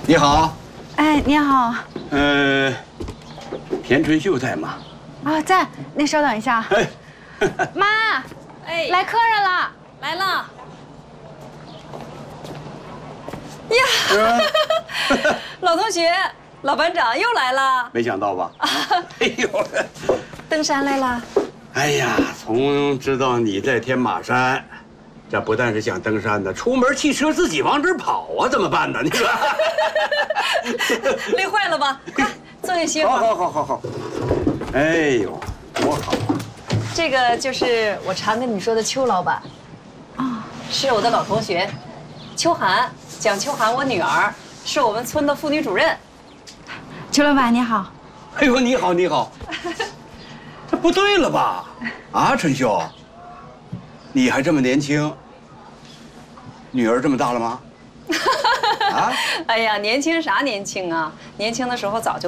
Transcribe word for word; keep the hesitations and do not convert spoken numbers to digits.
你好。 哎，你好。 呃，田春秀在吗？ 啊，在。那稍等一下。 哎， 妈，哎，来客人了， 来了。 呀， 老同学，老班长又来了。 没想到吧？哎呦， 登山来了。 哎呀，从知道你在天马山。 这不但是想登山呢，出门汽车自己往这儿跑啊，怎么办呢？你说， 累坏了吧？快坐下歇会儿。 好，好，好，好，好。哎呦，多好！ 这个就是我常跟你说的邱老板，啊，是我的老同学，邱涵，蒋秋涵，我女儿，是我们村的妇女主任。 邱老板你好。 哎呦，你好，你好。这不对了吧？啊，春秀，你还这么年轻。 女儿这么大了吗？啊！ 哎呀，年轻啥年轻啊？年轻的时候早就。